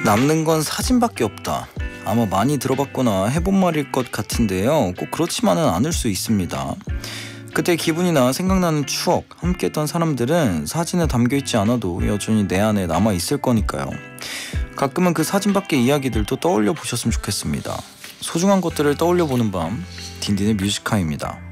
남는 건 사진밖에 없다. 아마 많이 들어봤거나 해본 말일 것 같은데요. 꼭 그렇지만은 않을 수 있습니다. 그때 기분이나 생각나는 추억, 함께했던 사람들은 사진에 담겨있지 않아도 여전히 내 안에 남아있을 거니까요. 가끔은 그 사진 밖의 이야기들도 떠올려 보셨으면 좋겠습니다. 소중한 것들을 떠올려 보는 밤, 딘딘의 뮤지카입니다.